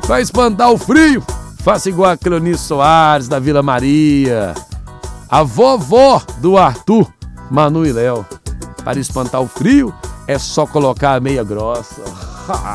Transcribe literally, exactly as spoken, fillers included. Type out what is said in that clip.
Pra espantar o frio, faça igual a Cleonice Soares, da Vila Maria. A vovó do Arthur, Manu e Léo. Para espantar o frio, é só colocar a meia grossa.